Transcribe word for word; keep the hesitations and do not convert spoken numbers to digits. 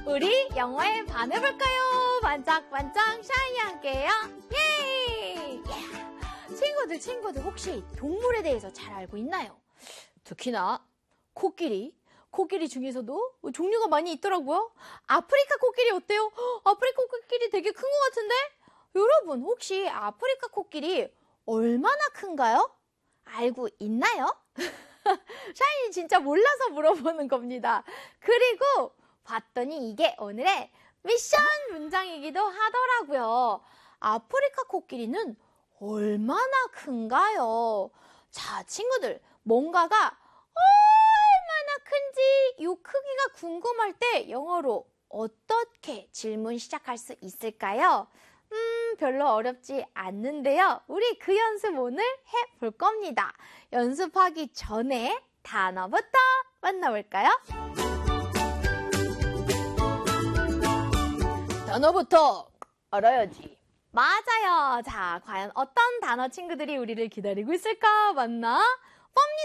우리 영어에 반해볼까요? 반짝반짝 샤이니할게요. 예! 친구들, 친구들 혹시 동물에 대해서 잘 알고 있나요? 특히나 코끼리. 코끼리 중에서도 종류가 많이 있더라고요. 아프리카 코끼리 어때요? 아프리카 코끼리 되게 큰 것 같은데? 여러분 혹시 아프리카 코끼리 얼마나 큰가요? 알고 있나요? 샤이니 진짜 몰라서 물어보는 겁니다. 그리고 봤더니 이게 오늘의 미션 문장이기도 하더라고요. 아프리카 코끼리는 얼마나 큰가요? 자, 친구들, 뭔가가 얼마나 큰지 이 크기가 궁금할 때 영어로 어떻게 질문 시작할 수 있을까요? 음, 별로 어렵지 않는데요. 우리 그 연습 오늘 해볼 겁니다. 연습하기 전에 단어부터 만나볼까요? 단어부터 알아야지. 맞아요. 자, 과연 어떤 단어 친구들이 우리를 기다리고 있을까? 맞나? 봅니다.